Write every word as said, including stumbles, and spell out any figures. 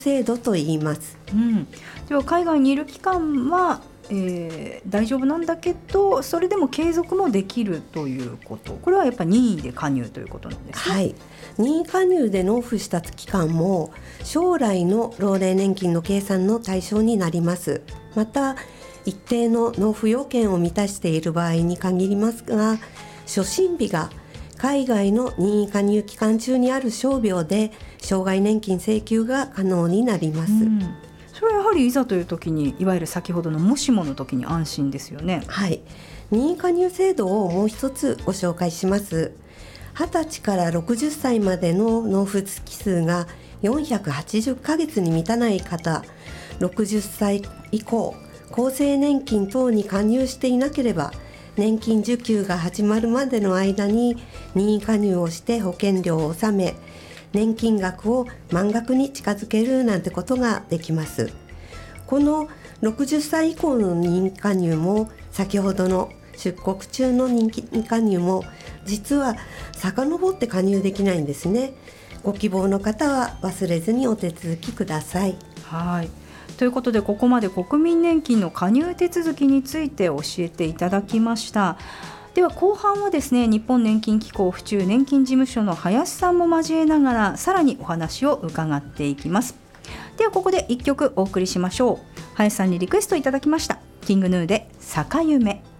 制度と言います。 うん、では海外にいる期間は、えー、大丈夫なんだけど、それでも継続もできるということ、これはやっぱり任意で加入ということなんですね。 はい、任意加入で納付した期間も将来の老齢年金の計算の対象になります。また一定の納付要件を満たしている場合に限りますが、初診日が海外の任意加入期間中にある傷病で障害年金請求が可能になります。うん、 それはやはりいざという時に、いわゆる先ほどのもしもの時に安心ですよね。 はい、任意加入制度をもう一つご紹介します。はたちからろくじゅっさいまでの納付期数がよんひゃくはちじゅっかげつに満たない方、ろくじゅっさい以降厚生年金等に加入していなければ、年金受給が始まるまでの間に任意加入をして保険料を納め、年金額を満額に近づけるなんてことができます。このろくじゅっさい以降の任意加入も、先ほどの出国中の任意加入も実は遡って加入できないんですね。ご希望の方は忘れずにお手続きください。 はい、ということで、ここまで国民年金の加入手続きについて教えていただきました。では後半はですね、日本年金機構府中年金事務所の林さんも交えながら、さらにお話を伺っていきます。ではここでいっきょくお送りしましょう。林さんにリクエストいただきました。キングヌーで坂夢。